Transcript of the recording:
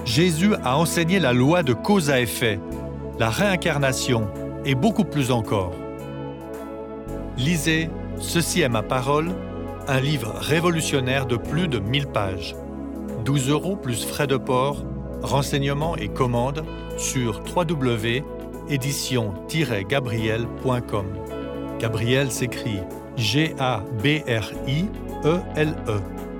Jésus a enseigné la loi de cause à effet, la réincarnation et beaucoup plus encore. Lisez « Ceci est ma parole », un livre révolutionnaire de plus de 1000 pages. 12 € plus frais de port, renseignements et commandes sur www.edition-gabriel.com. Gabriel s'écrit G-A-B-R-I-E-L-E.